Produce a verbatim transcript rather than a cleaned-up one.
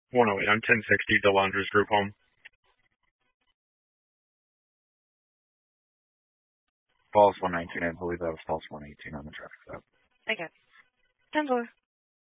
one oh eight. I'm ten sixty, Delandre's group home. False one nineteen. I believe that was false one eighteen on the traffic stop. Okay. ten four.